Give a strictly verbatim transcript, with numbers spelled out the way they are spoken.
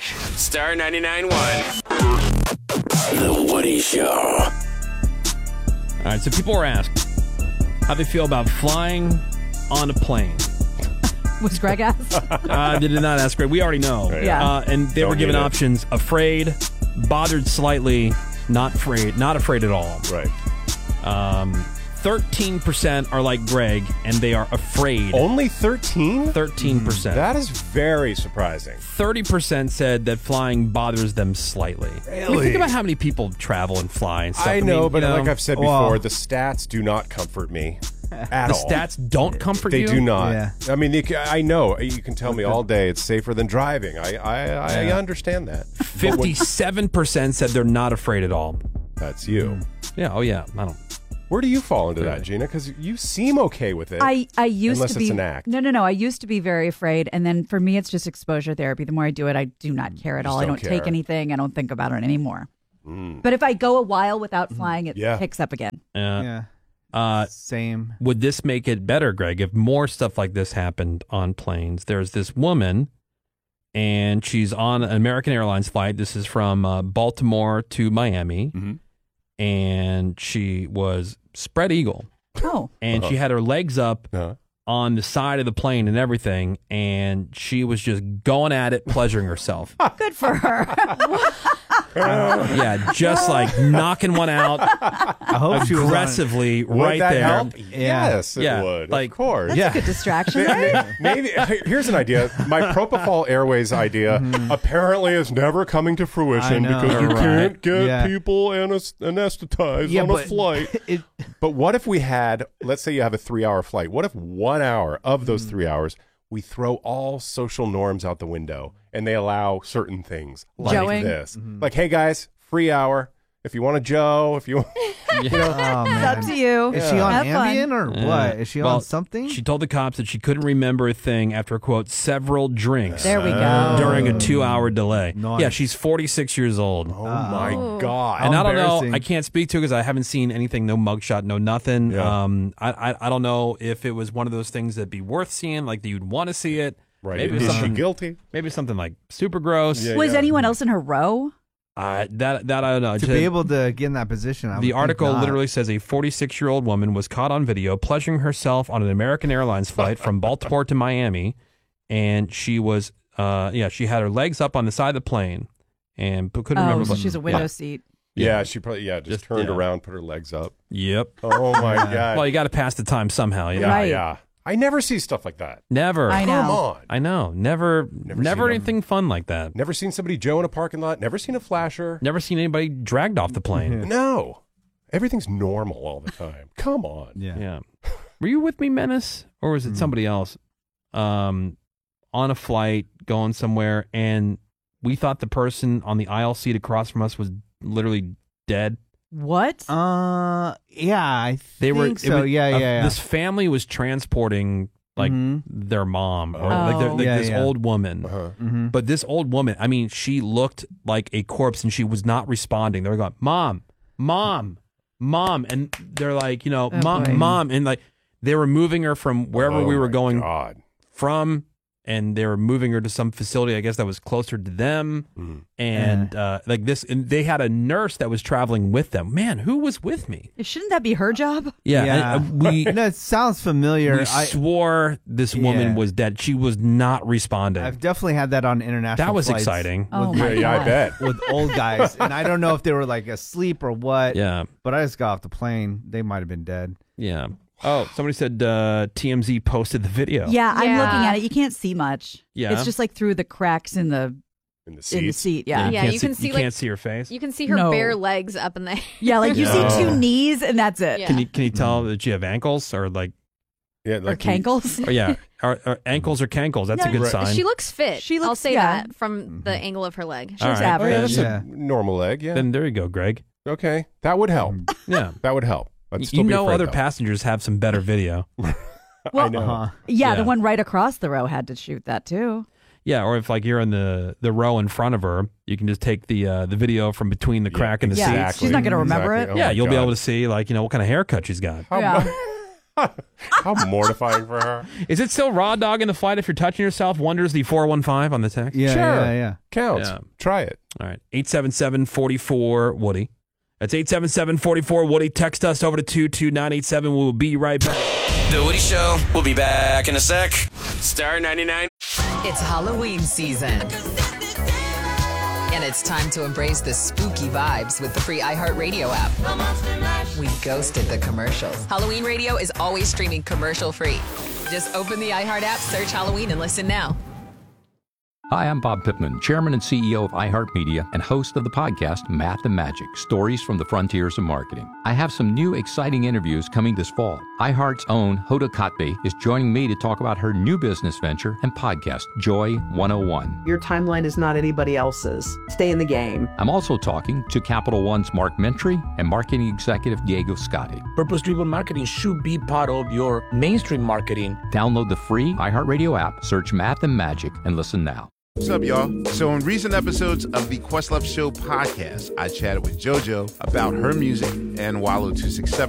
Challenge. Star ninety-nine point one. The Woody Show. All right, so people were asked how they feel about flying on a plane. Was Greg asked? uh, they did not ask Greg. We already know. Yeah. Uh, and they Don't were given need it. options: afraid, bothered slightly, not afraid, not afraid at all. Right. Um, thirteen percent are like Greg, and they are afraid. Only thirteen? Thirteen percent. That is very surprising. Thirty percent said that flying bothers them slightly. I mean, Really? think about how many people travel and fly and stuff. I know, mean, but you know, like I've said Well- before, the stats do not comfort me at the all. stats don't comfort They you. do not. Yeah. I mean, you ca- I know you can tell me all day it's safer than driving. I I, I Yeah. understand that. But when- Fifty-seven percent said they're not afraid at all. That's you. Yeah. Oh yeah. I don't. Where do you fall into that, Gina? Because you seem okay with it. I, I used Unless to it's be an act. no no no I used to be very afraid, and then for me it's just exposure therapy. The more I do it, I do not care at Just all. I don't don't take care. anything. I don't think about it anymore. Mm. But if I go a while without flying, it Yeah. picks up again. Uh, Yeah. uh, Same. would this make it better, Greg, if more stuff like this happened on planes? There's this woman, and she's on an American Airlines flight. This is from uh, Baltimore to Miami, Mhm. and she was spread eagle, Oh, and she had her legs up Uh, on the side of the plane and everything, and she was just going at it, pleasuring herself. good for her. Yeah, just like knocking one out I hope she was on- aggressively would right that there. help? Yes, it Yeah, would. like- of course. That's a good distraction, right? Maybe here's an idea. My Propofol Airways idea apparently is never coming to fruition I know. because you Right. can't get Yeah. people anes- anesthetized Yeah, on a but flight. It, But what if we had, let's say you have a three-hour flight. What if one hour of those three hours we throw all social norms out the window and they allow certain things like Joeing. this? Like, hey guys, free hour. If you want a Joe, if you want, you know, oh, It's man. up to you. Is she on Have fun. Ambien or Yeah. what? Is she Well, on something? She told the cops that she couldn't remember a thing after, quote, several drinks There we go. during a two-hour delay. Nice. Yeah, she's forty-six years old. oh my God. And I don't know. embarrassing. I can't speak to it because I haven't seen anything. No mugshot. No nothing. Yeah. Um, I, I I don't know if it was one of those things that'd be worth seeing, like that you'd want to see it. Right. Maybe Is she something. guilty? Maybe something like super gross. Yeah. Was anyone else in her row? Uh, that that I don't know. to Just- be able to get in that position, I would the think article not. literally says a forty-six-year-old woman was caught on video pleasuring herself on an American Airlines flight from Baltimore to Miami, and she was, uh, yeah, she had her legs up on the side of the plane, and p- couldn't Oh, remember. so what- she's a window Yeah. seat. Yeah, she probably, yeah, just, Just- turned yeah. around, put her legs up. Yep. Oh my God. Well, you got to pass the time somehow. You know? yeah, Right. yeah. I never see stuff like that. Never. I know. Come on. I know. Never. Never Never, seen anything fun like that. Never seen somebody Joe in a parking lot. Never seen a flasher. Never seen anybody dragged off the plane. No. Everything's normal all the time. Come on. Yeah. Yeah. Were you with me, Menace, or was it somebody else? Um, on a flight going somewhere, and we thought the person on the aisle seat across from us was literally dead. What? Uh, yeah, I They think were. it so. was- yeah, uh, yeah, yeah. This family was transporting like Mhm. their mom or Oh. like, their, like Yeah, this yeah. old woman. Uh-huh. Mhm. But this old woman, I mean, she looked like a corpse, and she was not responding. They were going, "Mom, mom, mom," and they're like, you know, Oh, "Mom, boy. mom," and like they were moving her from wherever Oh we were my going God. from, and they were moving her to some facility, I guess, that was closer to them. Mhm. And uh, like this, and they had a nurse that was traveling with them. Man, who was with me? Shouldn't that be her job? Yeah, Yeah. and, uh, we No, it sounds familiar. we I, swore this woman Yeah. was dead. She was not responding. I've definitely had that on international. That was flights exciting. Oh with, my Yeah, yeah, I God. bet. with old guys, and I don't know if they were like asleep or what. Yeah, But I just got off the plane. They might have been dead. yeah. Oh, somebody said uh, T M Z posted the video. Yeah, I'm Yeah. looking at it. You can't see much. Yeah. It's just like through the cracks in the In the in the seats. seat. Yeah. Yeah, can't you can see, you like- can't see her face. You can see her No. bare legs up in the. Yeah, like you Yeah. see two knees and that's it. Yeah. Can you can you tell that you have ankles or like Yeah, Or like cankles. or yeah, or, or ankles or cankles? That's No, a good Right. sign. She looks fit. She I'll looks- say yeah. that from the angle of her leg. She All looks right. Oh, yeah, average. that's Yeah. a normal leg. Yeah. Then there you go, Greg. Okay. That would help. Yeah, That would help. I'd you still be know afraid, other though. passengers have some better video. I know. Uh-huh. Yeah, Yeah. the one right across the row had to shoot that too. Yeah, or if like you're in the the row in front of her, you can just take the uh, the video from between the crack in the Yeah. seat. Exactly. She's not gonna remember Exactly. it. Oh Yeah, my you'll be God. able to see like you know what kind of haircut she's got. How Yeah. about- How mortifying for her. Is it still raw dog in the flight if you're touching yourself? Wonders the four one five on the text. Yeah, Sure. yeah, yeah. Counts. Yeah. Try it. All right. eight seven seven, four four, Woody. That's eight seven seven, four four, Woody. Text us over to two two nine eight seven. We'll be right back. The Woody Show. We'll be back in a sec. Star ninety-nine. It's Halloween season. And it's time to embrace the spooky vibes with the free iHeartRadio app. We ghosted the commercials. Halloween Radio is always streaming commercial free. Just open the iHeart app, search Halloween, and listen now. Hi, I'm Bob Pittman, Chairman and C E O of iHeartMedia and host of the podcast Math and Magic, Stories from the Frontiers of Marketing. I have some new exciting interviews coming this fall. iHeart's own Hoda Kotb is joining me to talk about her new business venture and podcast, Joy one oh one. Your timeline is not anybody else's. Stay in the game. I'm also talking to Capital One's Mark Mentry and marketing executive Diego Scotti. Purpose-driven marketing should be part of your mainstream marketing. Download the free iHeartRadio app, search Math and Magic, and listen now. What's up, y'all? So in recent episodes of the Questlove Show podcast, I chatted with JoJo about her music and Wallow two six seven.